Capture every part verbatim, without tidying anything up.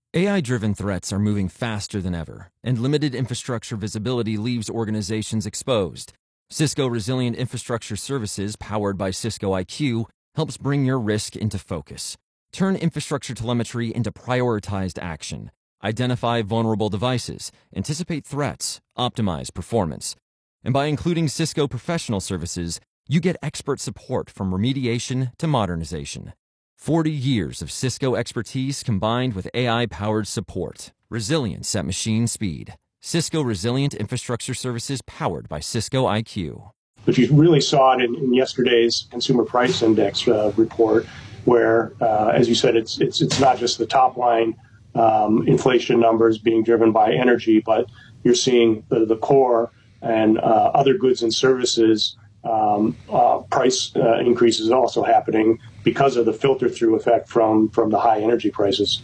A I-driven threats are moving faster than ever, and limited infrastructure visibility leaves organizations exposed. Cisco Resilient Infrastructure Services, powered by Cisco I Q, helps bring your risk into focus. Turn infrastructure telemetry into prioritized action. Identify vulnerable devices, anticipate threats, optimize performance. And by including Cisco Professional Services, you get expert support from remediation to modernization. forty years of Cisco expertise combined with A I-powered support. Resilience at machine speed. Cisco Resilient Infrastructure Services, powered by Cisco I Q. But you really saw it in, in yesterday's Consumer Price Index uh, report, where, uh, as you said, it's it's it's not just the top line um, inflation numbers being driven by energy, but you're seeing the, the core and uh, other goods and services um, uh, price uh, increases also happening because of the filter-through effect from from the high energy prices.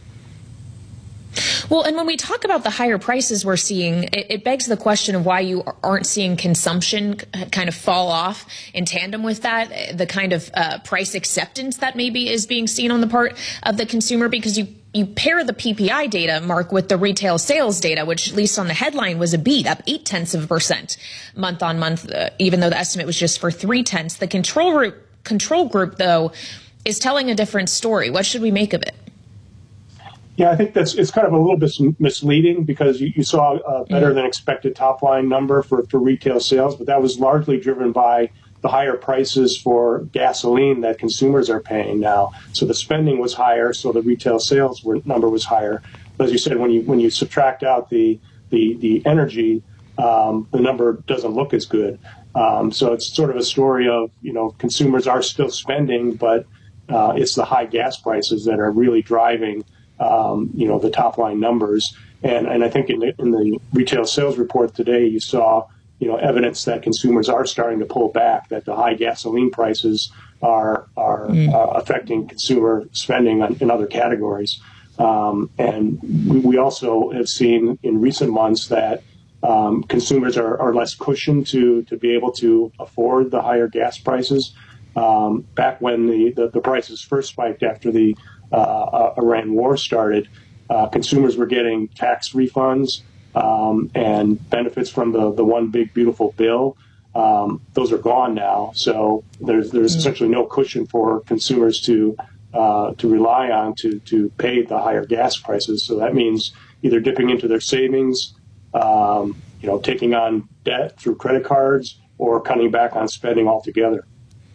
Well, and when we talk about the higher prices we're seeing, it, it begs the question of why you aren't seeing consumption kind of fall off in tandem with that, the kind of uh, price acceptance that maybe is being seen on the part of the consumer, because you You pair the P P I data, Mark, with the retail sales data, which at least on the headline was a beat, up eight tenths of a percent month on month, uh, even though the estimate was just for three tenths. The control group, control group, though, is telling a different story. What should we make of it? Yeah, I think that's it's kind of a little bit misleading because you, you saw a better than expected top line number for, for retail sales, but that was largely driven by the higher prices for gasoline that consumers are paying now. So the spending was higher, so the retail sales were, number was higher. But as you said, when you when you subtract out the the, the energy, um, the number doesn't look as good. Um, so it's sort of a story of, you know, consumers are still spending, but uh, it's the high gas prices that are really driving Um, you know, the top line numbers. And, and I think in the, in the retail sales report today, you saw, you know, evidence that consumers are starting to pull back, that the high gasoline prices are, are mm. uh, affecting consumer spending on, in other categories. Um, and we, we also have seen in recent months that um, consumers are, are less cushioned to, to be able to afford the higher gas prices. Um, back when the, the, the prices first spiked after the Uh, Iran war started, uh, consumers were getting tax refunds um, and benefits from the, the one big beautiful bill. Um, those are gone now, so there's there's essentially no cushion for consumers to uh, to rely on to to pay the higher gas prices. So that means either dipping into their savings, um, you know, taking on debt through credit cards, or cutting back on spending altogether.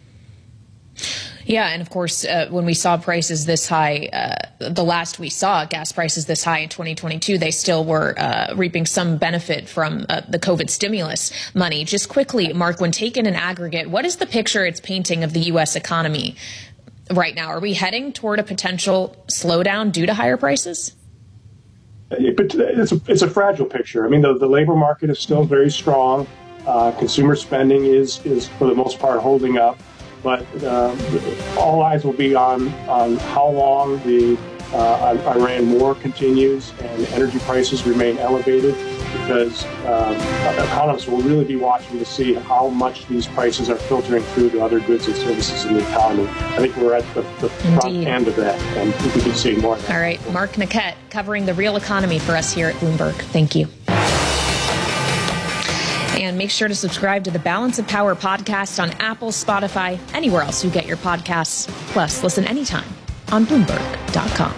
Yeah, and of course, uh, when we saw prices this high, uh, the last we saw gas prices this high in twenty twenty-two, they still were uh, reaping some benefit from uh, the COVID stimulus money. Just quickly, Mark, when taken in aggregate, what is the picture it's painting of the U S economy right now? Are we heading toward a potential slowdown due to higher prices? It's a, it's a fragile picture. I mean, the, the labor market is still very strong. Uh, consumer spending is, is, for the most part, holding up. But uh, all eyes will be on, on how long the uh, Iran war continues and energy prices remain elevated, because um, economists will really be watching to see how much these prices are filtering through to other goods and services in the economy. I think we're at the, the front end of that, and we can see more of that. All right, Mark Niquette covering the real economy for us here at Bloomberg. Thank you. And make sure to subscribe to the Balance of Power podcast on Apple, Spotify, anywhere else you get your podcasts. Plus, listen anytime on Bloomberg dot com.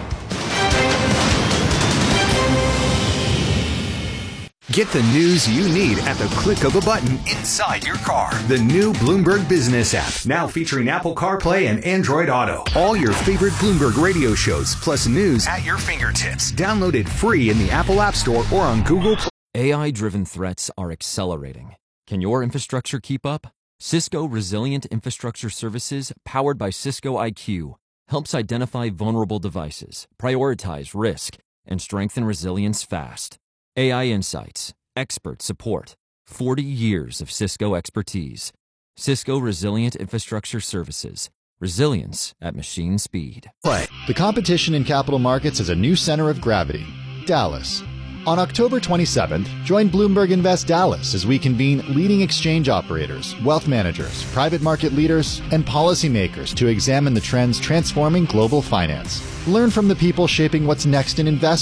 Get the news you need at the click of a button inside your car. The new Bloomberg Business app, now featuring Apple CarPlay and Android Auto. All your favorite Bloomberg radio shows, plus news at your fingertips. Download it free in the Apple App Store or on Google Play. A I-driven threats are accelerating. Can your infrastructure keep up? Cisco Resilient Infrastructure Services, powered by Cisco I Q, helps identify vulnerable devices, prioritize risk, and strengthen resilience fast. A I insights, expert support, forty years of Cisco expertise. Cisco Resilient Infrastructure Services, resilience at machine speed. Play. The competition in capital markets is a new center of gravity, Dallas. On October twenty-seventh, join Bloomberg Invest Dallas as we convene leading exchange operators, wealth managers, private market leaders, and policymakers to examine the trends transforming global finance. Learn from the people shaping what's next in investing.